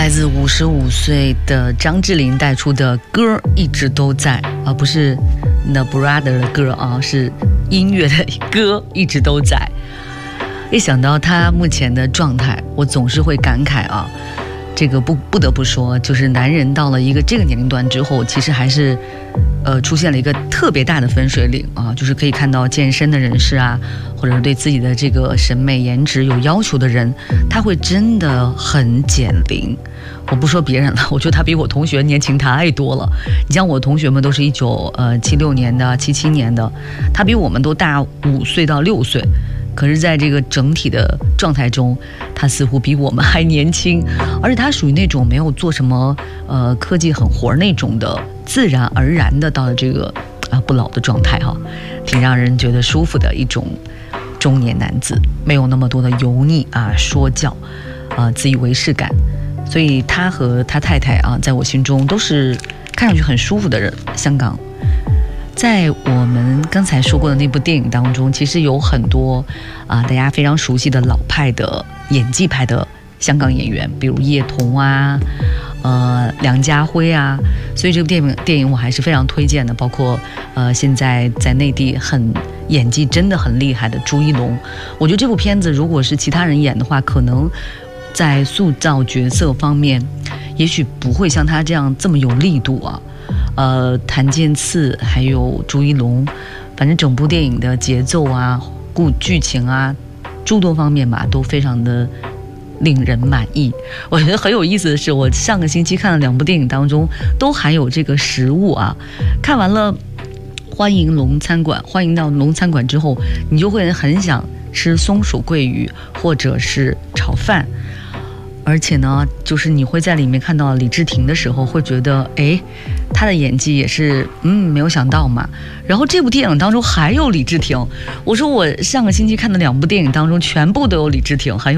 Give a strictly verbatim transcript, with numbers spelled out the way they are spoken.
来自五十五岁的张智霖带出的歌一直都在，而不是 The Brother 的歌啊，是音乐的歌一直都在。一想到他目前的状态，我总是会感慨啊，这个不不得不说，就是男人到了一个这个年龄段之后，其实还是呃出现了一个特别大的分水岭啊，就是可以看到健身的人士啊，或者是对自己的这个审美颜值有要求的人，他会真的很减龄。我不说别人了，我觉得他比我同学年轻太多了。你像我同学们都是一九呃七六年的、七七年的，他比我们都大五岁到六岁。可是在这个整体的状态中，他似乎比我们还年轻，而且他属于那种没有做什么呃科技狠活那种的，自然而然的到了这个啊不老的状态哈，挺让人觉得舒服的一种中年男子，没有那么多的油腻啊说教啊自以为是感，所以他和他太太啊，在我心中都是看上去很舒服的人。香港。在我们刚才说过的那部电影当中，其实有很多啊、呃、大家非常熟悉的老派的演技派的香港演员，比如叶童啊，呃梁家辉啊，所以这部电影电影我还是非常推荐的。包括呃现在在内地很演技真的很厉害的朱一龙，我觉得这部片子如果是其他人演的话，可能在塑造角色方面，也许不会像他这样这么有力度啊。呃，谭健次还有朱一龙，反正整部电影的节奏啊、故剧情啊，诸多方面吧，都非常的令人满意。我觉得很有意思的是，我上个星期看了两部电影当中，都含有这个食物啊。看完了欢迎龙餐馆，欢迎到龙餐馆之后，你就会很想吃松鼠桂鱼或者是炒饭。而且呢，就是你会在里面看到李治廷的时候，会觉得，哎，他的演技也是，嗯，没有想到嘛。然后这部电影当中还有李治廷，我说我上个星期看的两部电影当中，全部都有李治廷，很有。